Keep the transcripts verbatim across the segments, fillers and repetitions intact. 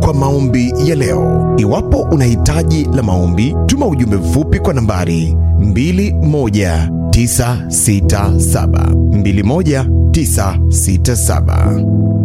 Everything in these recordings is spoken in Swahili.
kwa maombi ya leo. Iwapo una hitaji la maombi, tuma ujumbe mfupi kwa nambari mbili moja tisa sita saba mbili moja tisa sita saba.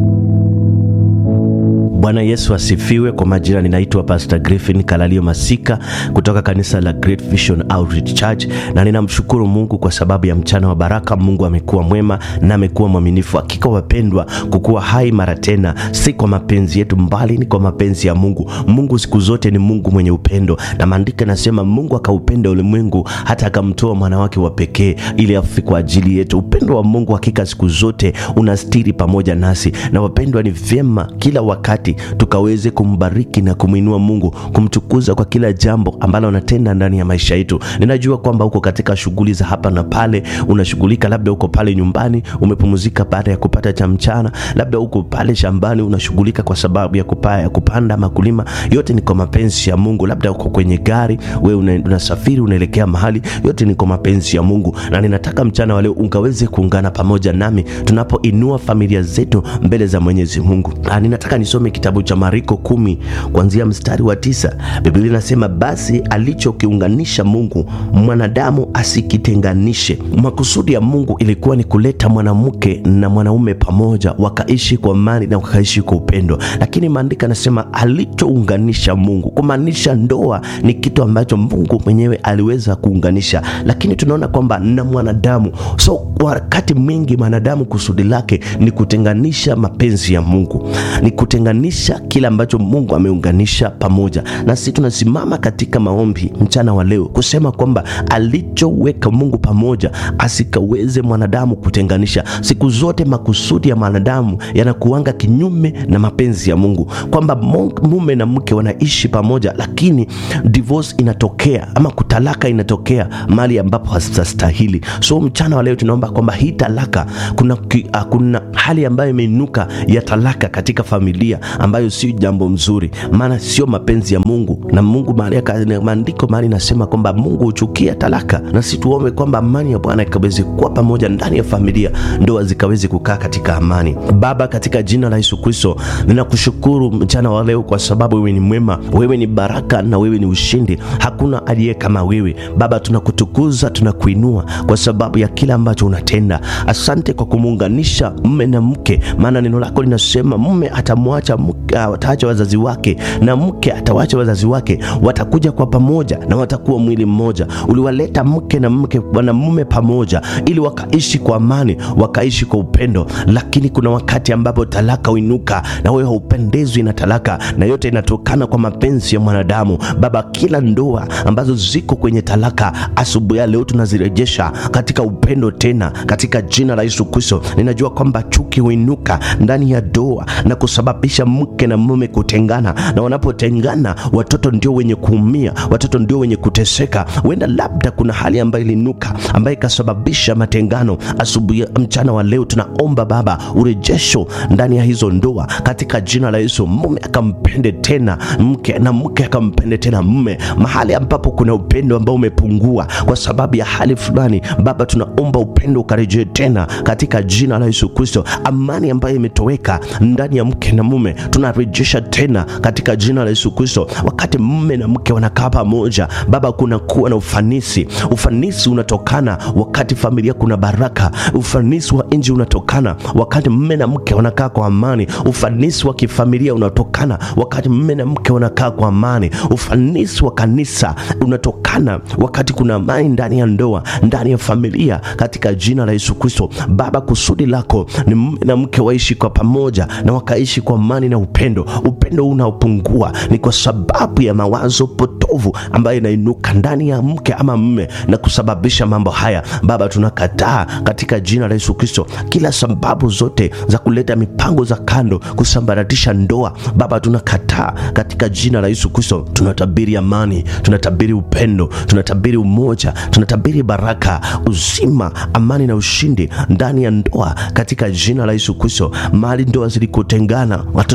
Bwana Yesu asifiwe. Kwa majina ninaitwa Pastor Griffin Kalalio Masika kutoka kanisa la Great Vision Outreach Church, na ninamshukuru Mungu kwa sababu ya mchana wa baraka. Mungu amekuwa mwema na amekuwa mwaminifu. Hakika wapendwa, kukua hai mara tena si kwa mapenzi yetu, mbali ni kwa mapenzi ya Mungu. Mungu siku zote ni Mungu mwenye upendo, na maandiko yanasema Mungu akaupenda ulimwengu hata akamtoa mwana wake wa pekee ili afe kwa ajili yetu. Upendo wa Mungu hakika siku zote unastiri pamoja nasi, na wapendwa, ni vyema kila wakati tukaweze kumbariki na kumuinua Mungu, kumtukuza kwa kila jambo ambalo anatenda ndani ya maisha yetu. Ninajua kwamba uko katika shughuli za hapa na pale, unashughulika, labda uko pale nyumbani umepumzika baada ya kupata cha mchana, labda uko pale shambani unashughulika kwa sababu ya kupaya, ya kupanda makulima. Yote ni kwa mapenzi ya Mungu. Labda uko kwenye gari, wewe unasafiri unaelekea mahali, yote ni kwa mapenzi ya Mungu. Na ninataka mchana wa leo ungaweze kuungana pamoja nami tunapoinua familia zetu mbele za Mwenyezi Mungu. Na ninataka nisome kitabu cha Mariko kumi kuanzia mstari wa tisa. Biblia inasema, basi alichokiunganisha Mungu mwanadamu asikitenganishe. Makusudi ya Mungu ilikuwa ni kuleta mwanamke na mwanaume pamoja, wakaishi kwa amani na wakaishi kwa upendo. Lakini maandiko yanasema alichounganisha Mungu, kumaanisha ndoa ni kitu ambacho Mungu mwenyewe aliweza kuunganisha, lakini tunaona kwamba na mwanadamu. So wakati mwingi mwanadamu kusudi lake ni kutenganisha mapenzi ya Mungu, ni kutenganisha kila ambacho Mungu ameunganisha pamoja. Na sisi tunasimama katika maombi mchana wa leo kusema kwamba alichoweka Mungu pamoja asikaweze mwanadamu kutenganisha. Siku zote makusudi ya mwanadamu yanakuanga kinyume na mapenzi ya Mungu, kwamba mume na mke wanaishi pamoja, lakini divorce inatokea ama kutalaka inatokea mahali ambapo hastahili. So mchana wa leo tunaomba kwamba hii talaka, kuna kuna hali ambayo imeinuka ya talaka katika familia ambayo sio jambo mzuri, maana sio mapenzi ya Mungu. Na Mungu mahali maandiko mahali nasema kwamba Mungu huchukia talaka, na sisi tuombe kwamba amani ya Bwana ikaweze kuwa pamoja ndani ya familia, ndoa zikaweze kukaa katika amani. Baba, katika jina la Yesu Kristo, ninakushukuru mchana wa leo kwa sababu wewe ni mwema, wewe ni baraka na wewe ni ushindi. Hakuna aliye kama wewe. Baba, tunakutukuza, tunakuinua kwa sababu ya kila ambacho unatenda. Asante kwa kumuunganisha mume na mke, maana neno lako linasema mume atamwacha mke, ataacha wazazi wake, na mke atawacha wazazi wake, watakuja kwa pamoja na watakuwa mwili mmoja. Uliwaleta mke na mke, bwana mume pamoja, ili wakaishi kwa amani, wakaishi kwa upendo. Lakini kuna wakati ambapo talaka uinuka, na wewe haupendezwi na talaka, na yote inatokana kwa mapenzi ya mwanadamu. Baba, kila ndoa ambazo ziko kwenye talaka, asubuhi ya leo tunazirejesha katika upendo tena, katika jina la Yesu Kristo. Ninajua kwamba chuki huinuka ndani ya ndoa na kusababisha mke na mume kutengana, na wanapotengana watoto ndio wenye kuumia, watoto ndio wenye kuteseka. Wenda labda kuna hali ambayo ilinuka ambayo ikasababisha matengano. Asubuhi mchana wa leo tunaomba Baba urejesho ndani ya hizo ndoa katika jina la Yesu. Mume akampende tena mke na mke akampende tena mume. Mahali ambapo kuna upendo ambao umepungua kwa sababu ya hali fulani, Baba tunaomba upendo ukarejee tena katika jina la Yesu Kristo. Amani ambayo imetoweka ndani ya mke na mume tunarejesha tena katika jina la Yesu Kristo. Wakati mume na mke wanakaa pamoja, Baba, kuna kuwa na ufanisi. Ufanisi unatokana wakati familia kuna baraka. Ufanisi wa nje unatokana wakati mume na mke wanakaa kwa amani. Ufanisi wa kifamilia unatokana wakati mume na mke wanakaa kwa amani. Ufanisi wa kanisa unatokana wakati kuna amani ndani ya ndoa, ndani ya familia, katika jina la Yesu Kristo. Baba, kusudi lako ni mume na mke waishi kwa pamoja na wakaishi kwa amani na upendo. Upendo unaopungua ni kwa sababu ya mawazo potovu ambayo inainuka ndani ya mke ama mume na kusababisha mambo haya. Baba, tunakataa katika jina la Yesu Kristo kila sababu zote za kuleta mipango za kando kusambaratisha ndoa. Baba, tunakataa katika jina la Yesu Kristo. Tunatabiri amani, tunatabiri upendo, tunatabiri umoja, tunatabiri baraka, uzima, amani na ushindi ndani ya ndoa katika jina la Yesu Kristo. Mahali ndoa zilikotengana, watoto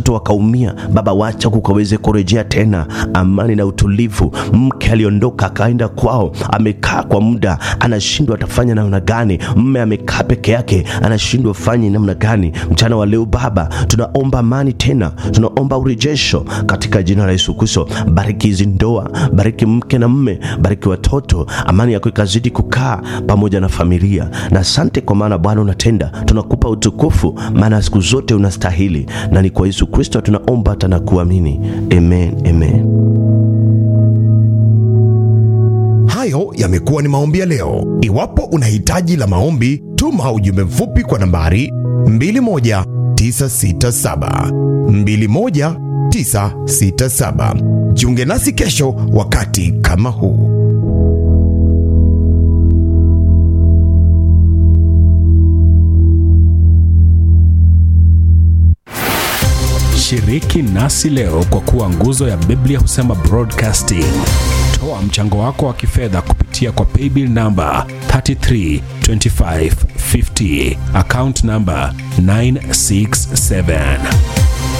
watoto wakaumia, Baba wacha kukaweze kurejea tena amani na utulivu. Mke aliondoka akaenda kwao, amekaa kwa muda, anashindwa atafanya namna gani. Mme amekaa peke yake, anashindwa fanye namna gani. Mchana wa leo Baba, tunaomba amani tena, tunaomba urejesho katika jina la Yesu Kristo. Bariki hizi ndoa, bariki mke na mme, bariki watoto, amani yako ikazidi kukaa pamoja na familia. Na asante kwa maana Bwana unatenda, tunakupa utukufu maana siku zote unastahili, na ni kwa Yesu Kristo tunaomba na kuamini. Amen, amen. Hayo yamekuwa ni maombi ya leo. Iwapo una hitaji la maombi, tuma ujumbe mfupi kwa nambari mbili moja tisa sita saba mbili moja tisa sita saba. Jiunge nasi kesho wakati kama huu. Shiriki nasi leo kwa kuwa nguzo ya Biblia Husema Broadcasting. Toa mchango wako wa kifedha kupitia kwa paybill number three three two five five zero, account number nine six seven.